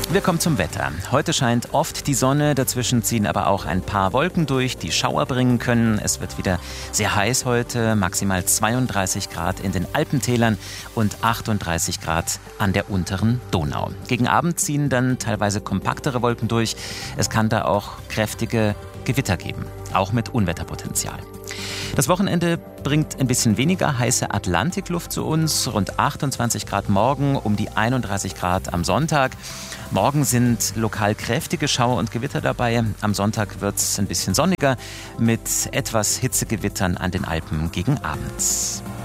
Wir kommen zum Wetter. Heute scheint oft die Sonne, dazwischen ziehen aber auch ein paar Wolken durch, die Schauer bringen können. Es wird wieder sehr heiß heute, maximal 32 Grad in den Alpentälern und 38 Grad an der unteren Donau. Gegen Abend ziehen dann teilweise kompaktere Wolken durch. Es kann da auch kräftige Gewitter geben, auch mit Unwetterpotenzial. Das Wochenende bringt ein bisschen weniger heiße Atlantikluft zu uns, rund 28 Grad morgen, um die 31 Grad am Sonntag. Morgen sind lokal kräftige Schauer und Gewitter dabei. Am Sonntag wird es ein bisschen sonniger mit etwas Hitzegewittern an den Alpen gegen Abend.